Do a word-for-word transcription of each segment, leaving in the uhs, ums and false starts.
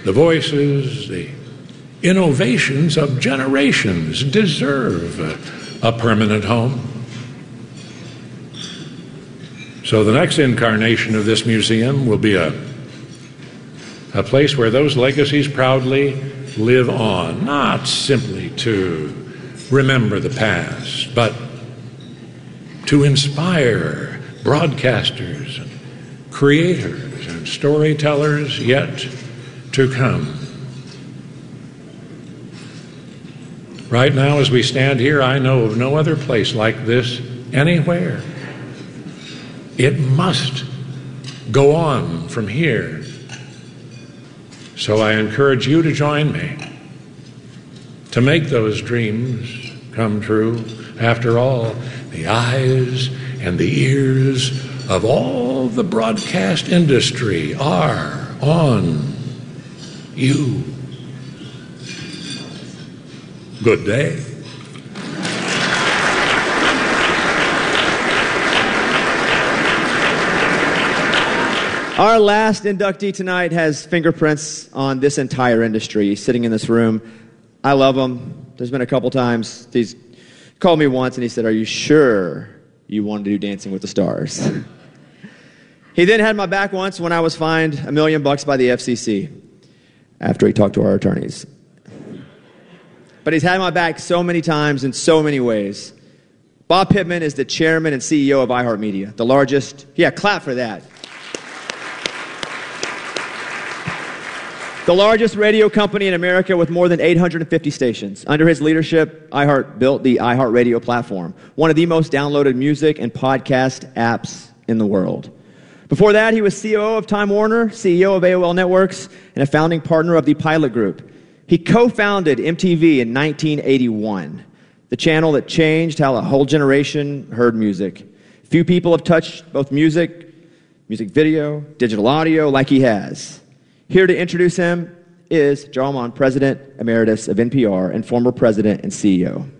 The voices, the innovations of generations deserve a, a permanent home. So the next incarnation of this museum will be a, a place where those legacies proudly live on, not simply to remember the past, but to inspire broadcasters, and creators, and storytellers yet to come. Right now, as we stand here, I know of no other place like this anywhere. It must go on from here. So I encourage you to join me to make those dreams come true. After all, the eyes and the ears of all the broadcast industry are on you. Good day. Our last inductee tonight has fingerprints on this entire industry. He's sitting in this room. I love him. There's been a couple times he's called me once and he said, "Are you sure you wanted to do Dancing with the Stars?" He then had my back once when I was fined a million bucks by the F C C after he talked to our attorneys. But he's had my back so many times in so many ways. Bob Pittman is the chairman and C E O of iHeartMedia, the largest, yeah, clap for that. The largest radio company in America with more than eight hundred fifty stations. Under his leadership, iHeart built the iHeartRadio platform, one of the most downloaded music and podcast apps in the world. Before that, he was C O O of Time Warner, C E O of A O L Networks, and a founding partner of the Pilot Group. He co-founded M T V in nineteen eighty-one, the channel that changed how a whole generation heard music. Few people have touched both music, music video, digital audio like he has. Here to introduce him is Jarl Mohn, President Emeritus of N P R and former President and C E O.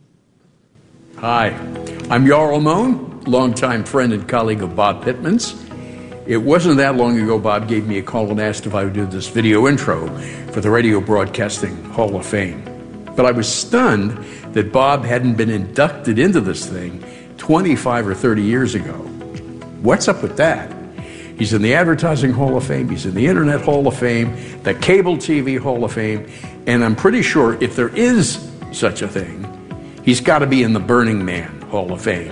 Hi, I'm Jarl Mohn, longtime friend and colleague of Bob Pittman's. It wasn't that long ago Bob gave me a call and asked if I would do this video intro for the Radio Broadcasting Hall of Fame. But I was stunned that Bob hadn't been inducted into this thing twenty-five or thirty years ago. What's up with that? He's in the Advertising Hall of Fame, he's in the Internet Hall of Fame, the Cable T V Hall of Fame, and I'm pretty sure if there is such a thing, he's got to be in the Burning Man Hall of Fame.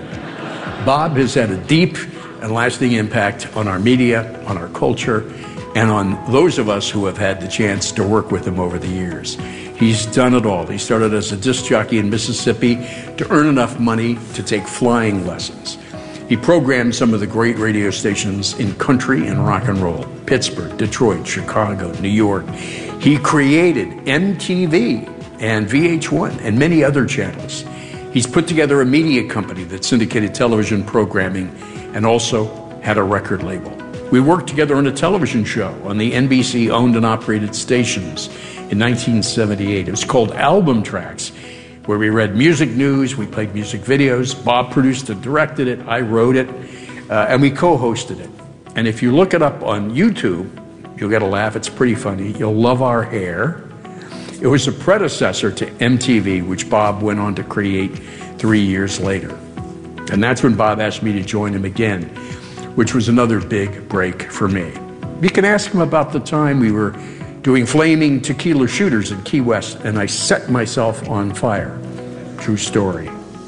Bob has had a deep and lasting impact on our media, on our culture, and on those of us who have had the chance to work with him over the years. He's done it all. He started as a disc jockey in Mississippi to earn enough money to take flying lessons. He programmed some of the great radio stations in country and rock and roll, Pittsburgh, Detroit, Chicago, New York. He created M T V and V H one and many other channels. He's put together a media company that syndicated television programming and also had a record label. We worked together on a television show on the N B C owned and operated stations in nineteen seventy-eight. It was called Album Tracks, where we read music news, we played music videos. Bob produced and directed it, I wrote it, uh, and we co-hosted it. And if you look it up on YouTube, you'll get a laugh, it's pretty funny. You'll love our hair. It was a predecessor to M T V, which Bob went on to create three years later. And that's when Bob asked me to join him again, which was another big break for me. You can ask him about the time we were doing flaming tequila shooters in Key West, and I set myself on fire. True story.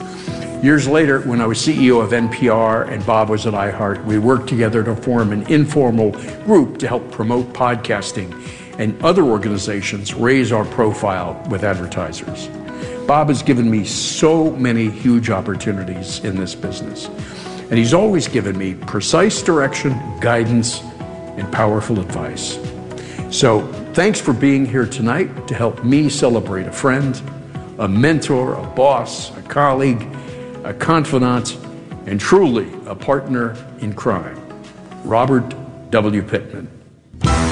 Years later, when I was C E O of N P R and Bob was at iHeart, we worked together to form an informal group to help promote podcasting and other organizations raise our profile with advertisers. Bob has given me so many huge opportunities in this business, and he's always given me precise direction, guidance, and powerful advice. So thanks for being here tonight to help me celebrate a friend, a mentor, a boss, a colleague, a confidant, and truly a partner in crime, Robert W. Pittman.